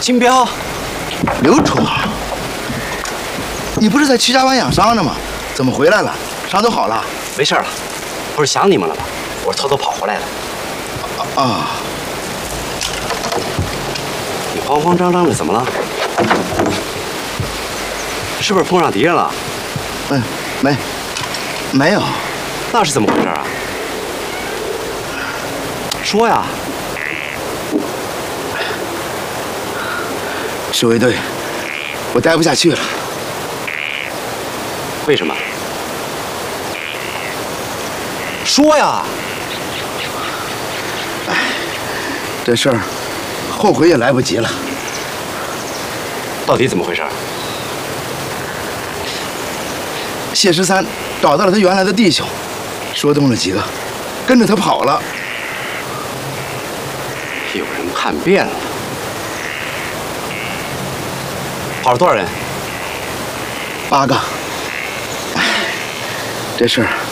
金彪， 刘冲，你不是在曲家湾养伤呢吗？怎么回来了？伤都好了？ 没事了，不是想你们了吗？我是偷偷跑回来的。 啊， 你慌慌张张的，怎么了？是不是碰上敌人了？ 没有。 那是怎么回事啊？说呀！ 守卫队，我待不下去了。 为什么？说呀！ 这事儿后悔也来不及了。 到底怎么回事？ 谢13找到了他原来的弟兄，说动了几个，跟着他跑了。 有人叛变了。跑了多少人？ 8个。哎，这事儿